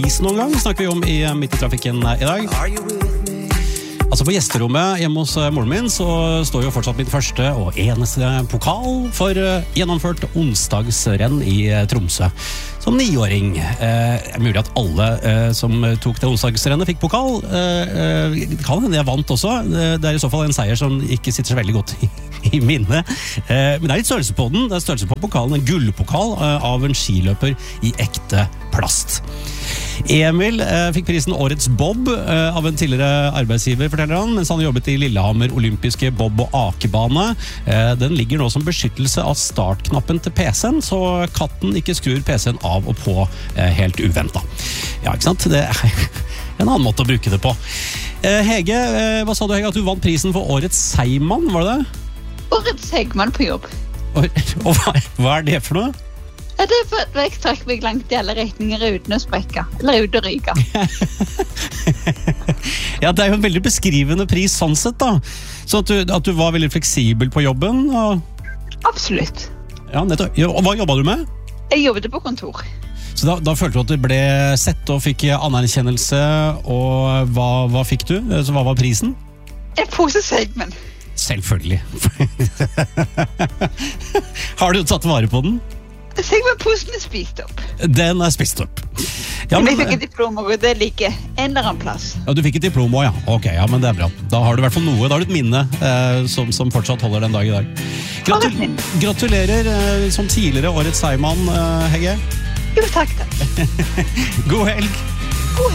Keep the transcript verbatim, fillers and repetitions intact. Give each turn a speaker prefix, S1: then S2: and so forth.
S1: Is noen gang snakker vi om i Midt i trafikken i dag. Altså på gjesterommet hjemme hos moren min så står jo fortsatt min første og eneste pokal for gjennomført onsdagsrenn i Tromsø. Som niåring. Eh, mulig at alle eh, som tok det onsdagsrennet fikk pokal. Eh, det kan hende jeg vant også. Det er i så fall en seier som ikke sitter så veldig godt i, i minnet. Eh, men det er litt størrelse på den. Det er størrelse på pokalen. En gullpokal eh, av en skiløper i ekte plast. Emil eh, fikk prisen Årets Bob eh, av en tidligere arbeidsgiver, forteller han, mens han jobbet i Lillehammer olympiske bob- og akebane. Eh, den ligger nå som beskyttelse av startknappen til P C-en, så katten ikke skrur P C-en av og på eh, helt uventet. Ja, ikke sant? Det er en annen måte å bruke det på. Eh, Hege, eh, hva sa du, Hege, at du vant prisen for Årets Seigmann, var det det?
S2: Årets Seigmann på jobb.
S1: Og, og hva, hva er det for noe?
S2: Ja, det er for at jeg trakk meg langt i alle retninger uten å sprekke, eller uten å ryke.
S1: Ja, det er jo en veldig beskrivende pris sånn sett da. Så at du, at du var veldig fleksibel på jobben. Og...
S2: Absolutt.
S1: Ja, nettopp. Og hva jobbet du med?
S2: Jeg jobbet på kontor.
S1: Så da, da følte du at du ble sett og fikk anerkjennelse, og hva, hva fikk du? Så hva var prisen?
S2: En pose Seigmann.
S1: Selvfølgelig. Har du tatt vare på den?
S2: Seigmann-posen er spist opp.
S1: Den er spist opp. Ja,
S2: men jeg fikk et diplom, og det ligger en eller annen plass.
S1: Ja, du fikk et diplom også, ja. Ok, ja, men det er bra. Da har du i hvert fall noe. Da har du et minne eh, som, som fortsatt holder den dag i dag. Gratul gratulerer eh, som tidligere Årets Seigmann, eh, Hege.
S2: Jo, takk da.
S1: God helg.